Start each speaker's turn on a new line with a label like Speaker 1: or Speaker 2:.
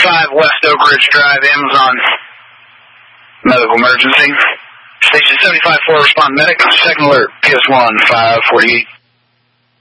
Speaker 1: 5 West Oak Ridge Drive, Amazon. Medical emergency. Station 75-4, respond medic. Second alert, PS1, 548.